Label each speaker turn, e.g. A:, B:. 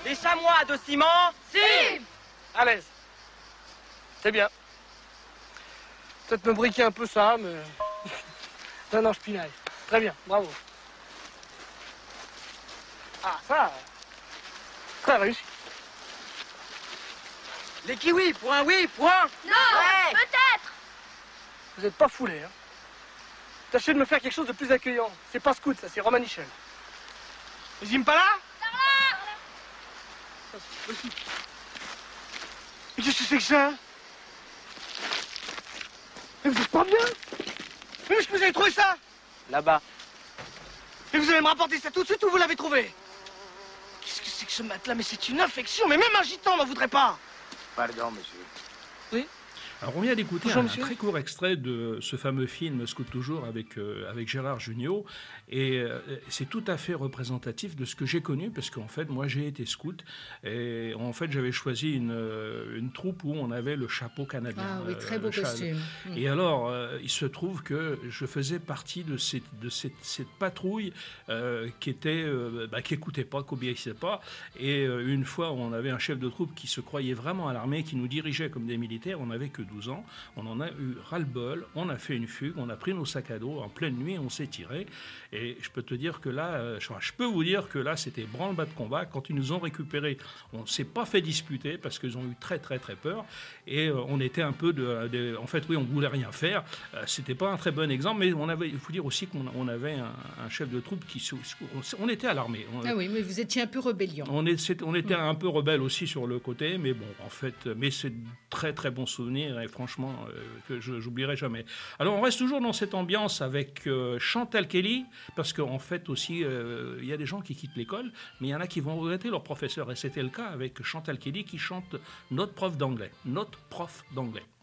A: Les chamois de ciment.
B: Si.
C: À l'aise. C'est bien. Peut-être me briquer un peu ça, mais... non, je pinaille. Très bien, bravo. Ah, ça... Très réussi.
A: Les kiwis, point oui, point.
B: Non, ouais. Peut-être.
C: Vous êtes pas foulés, hein. Tâchez de me faire quelque chose de plus accueillant. C'est pas scout, ça, c'est Romanichel. Les Impala? Mais qu'est-ce que c'est que ça? Mais vous êtes pas bien? Mais où est-ce que vous avez trouvé ça?
A: Là-bas.
C: Et vous allez me rapporter ça tout de suite ou vous l'avez trouvé? Qu'est-ce que c'est que ce matelas? Mais c'est une infection, mais même un gitan n'en voudrait pas.
A: Pardon, monsieur.
C: Oui?
D: Alors on vient d'écouter
C: Bonjour,
D: un
C: monsieur.
D: très court extrait de ce fameux film Scout toujours avec Gérard Jugnot et c'est tout à fait représentatif de ce que j'ai connu parce qu'en fait moi j'ai été scout et en fait j'avais choisi une troupe où on avait le chapeau canadien.
E: Ah oui, très beau
D: le châle.
E: costume.
D: Et alors il se trouve que je faisais partie de cette patrouille qui écoutait pas, qui obéissait pas et une fois on avait un chef de troupe qui se croyait vraiment à l'armée, qui nous dirigeait comme des militaires, on n'avait que 12 ans, on en a eu ras-le-bol, on a fait une fugue, on a pris nos sacs à dos, en pleine nuit, on s'est tiré. Et je peux te dire que là, je peux vous dire que là, c'était branle-bas de combat. Quand ils nous ont récupérés, on ne s'est pas fait disputer parce qu'ils ont eu très, très, très peur. Et on était un peu en fait, oui, on ne voulait rien faire. C'était pas un très bon exemple, mais il faut dire aussi qu'on avait un chef de troupe on était à l'armée.
E: Ah oui, mais vous étiez un peu rébellion.
D: On était un peu rebelle aussi sur le côté, mais bon, en fait, mais c'est très, très bon souvenir. Et franchement, que je n'oublierai jamais. Alors, on reste toujours dans cette ambiance avec Chantal Kelly, parce qu'en fait aussi, il y a des gens qui quittent l'école, mais il y en a qui vont regretter leur professeur. Et c'était le cas avec Chantal Kelly qui chante Notre prof d'anglais.